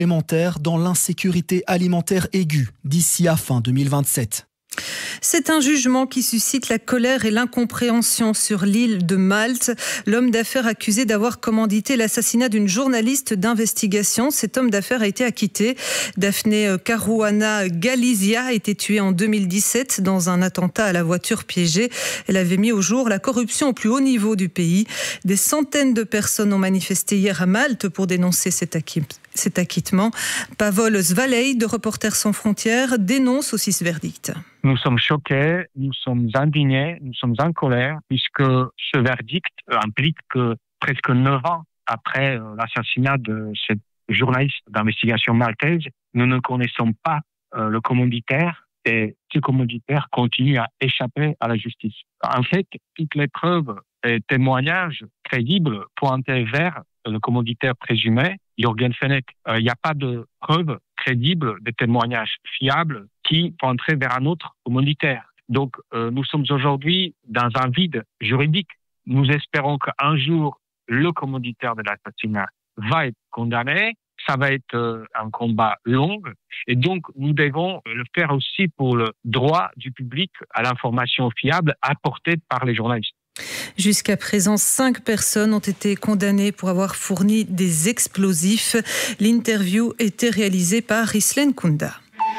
supplémentaires dans l'insécurité alimentaire aiguë d'ici à fin 2027. C'est un jugement qui suscite la colère et l'incompréhension sur l'île de Malte. L'homme d'affaires accusé d'avoir commandité l'assassinat d'une journaliste d'investigation. Cet homme d'affaires a été acquitté. Daphne Caruana Galizia a été tuée en 2017 dans un attentat à la voiture piégée. Elle avait mis au jour la corruption au plus haut niveau du pays. Des centaines de personnes ont manifesté hier à Malte pour dénoncer cet acquittement. Pavol Svalej de Reporters sans frontières dénonce aussi ce verdict. Nous sommes choqués, nous sommes indignés, nous sommes en colère, puisque ce verdict implique que presque 9 ans après l'assassinat de cette journaliste d'investigation maltaise, nous ne connaissons pas le commanditaire et ce commanditaire continue à échapper à la justice. En fait, toutes les preuves et témoignages crédibles pointaient vers le commanditaire présumé, Jürgen Fenech. Il n'y a pas de preuves crédibles, de témoignages fiables qui pointeraient vers un autre commanditaire. Donc, nous sommes aujourd'hui dans un vide juridique. Nous espérons qu'un jour, le commanditaire de l'assassinat va être condamné. Ça va être un combat long. Et donc, nous devons le faire aussi pour le droit du public à l'information fiable apportée par les journalistes. Jusqu'à présent, 5 personnes ont été condamnées pour avoir fourni des explosifs. L'interview était réalisée par Rislen Kunda.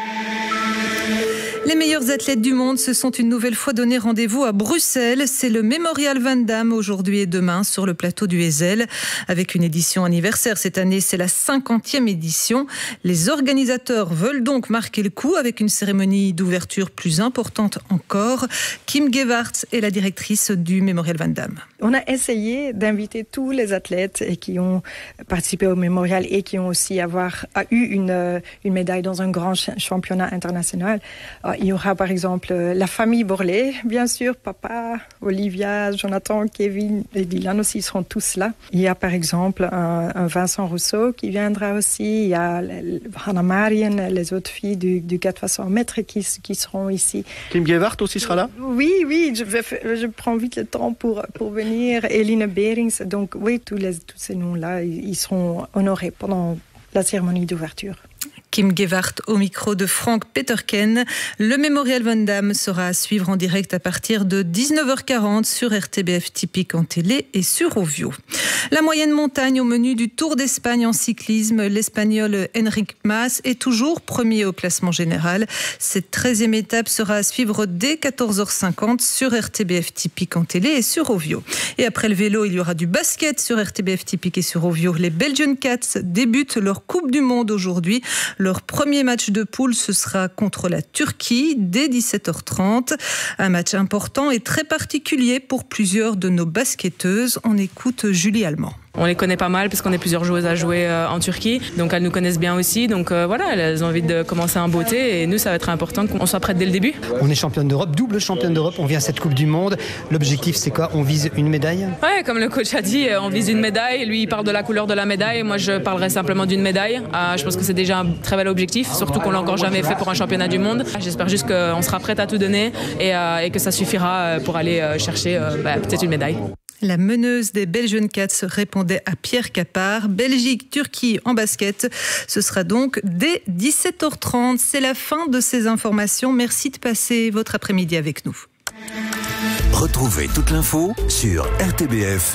Les meilleurs athlètes du monde se sont une nouvelle fois donné rendez-vous à Bruxelles. C'est le Mémorial Van Damme aujourd'hui et demain sur le plateau du Heysel. Avec une édition anniversaire cette année, c'est la 50e édition. Les organisateurs veulent donc marquer le coup avec une cérémonie d'ouverture plus importante encore. Kim Gewart est la directrice du Mémorial Van Damme. On a essayé d'inviter tous les athlètes qui ont participé au Mémorial et qui ont aussi eu une médaille dans un grand championnat international. Il y aura par exemple la famille Borlée, bien sûr, papa, Olivia, Jonathan, Kevin et Dylan aussi seront tous là. Il y a par exemple un Vincent Rousseau qui viendra aussi. Il y a Hannah Marien, les autres filles du 4x100 mètres qui seront ici. Kim Gewart aussi sera là? Oui, je prends vite le temps pour venir. Eline Berings, donc oui, tous ces noms-là, ils seront honorés pendant la cérémonie d'ouverture. Kim Gewart au micro de Frank Peterken. Le Mémorial Van Damme sera à suivre en direct à partir de 19h40 sur RTBF Typique en télé et sur Ovio. La moyenne montagne au menu du Tour d'Espagne en cyclisme. L'Espagnol Enric Mas est toujours premier au classement général. Cette 13e étape sera à suivre dès 14h50 sur RTBF Typique en télé et sur Ovio. Et après le vélo, il y aura du basket sur RTBF Typique et sur Ovio. Les Belgian Cats débutent leur Coupe du Monde aujourd'hui. Leur premier match de poule, ce sera contre la Turquie dès 17h30. Un match important et très particulier pour plusieurs de nos basketteuses. On écoute Julie Allemand. On les connaît pas mal parce qu'on est plusieurs joueuses à jouer en Turquie. Donc elles nous connaissent bien aussi. Donc voilà, elles ont envie de commencer en beauté. Et nous, ça va être important qu'on soit prêtes dès le début. On est championne d'Europe, double championne d'Europe. On vient à cette Coupe du Monde. L'objectif, c'est quoi? On vise une médaille? Ouais, comme le coach a dit, on vise une médaille. Lui, il parle de la couleur de la médaille. Moi, je parlerai simplement d'une médaille. Je pense que c'est déjà un très bel objectif, surtout qu'on l'a encore jamais fait pour un championnat du monde. J'espère juste qu'on sera prête à tout donner et que ça suffira pour aller chercher peut-être une médaille. La meneuse des Belgian Cats répondait à Pierre Capard. Belgique-Turquie en basket. Ce sera donc dès 17h30. C'est la fin de ces informations. Merci de passer votre après-midi avec nous. Retrouvez toute l'info sur rtbf.be.